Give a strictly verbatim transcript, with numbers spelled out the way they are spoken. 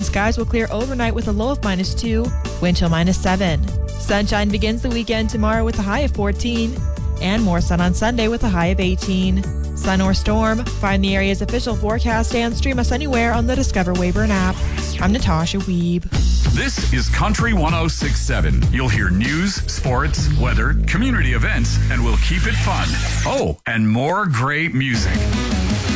skies will clear overnight with a low of minus two, wind chill minus seven. Sunshine begins the weekend tomorrow with a high of fourteen, and more sun on Sunday with a high of eighteen. Sun or storm? Find the area's official forecast and stream us anywhere on the Discover Weyburn app. I'm Natasha Wiebe. This is Country one oh six point seven. You'll hear news, sports, weather, community events, and we'll keep it fun. Oh, and more great music.